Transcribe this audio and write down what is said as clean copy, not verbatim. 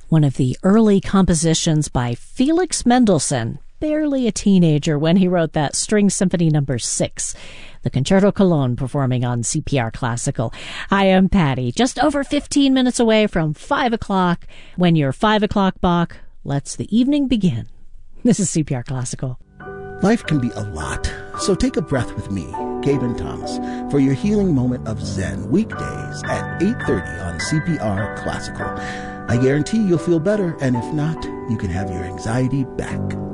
one of the early compositions by Felix Mendelssohn, barely a teenager when he wrote that String Symphony No. 6, the Concerto Cologne, performing on CPR Classical. I am Patty, just over 15 minutes away from 5 o'clock. When your 5 o'clock Bach lets the evening begin. This is CPR Classical. Life can be a lot, so take a breath with me, Gabe and Thomas, for your healing moment of Zen, weekdays at 8:30 on CPR Classical. I guarantee you'll feel better, and if not, you can have your anxiety back.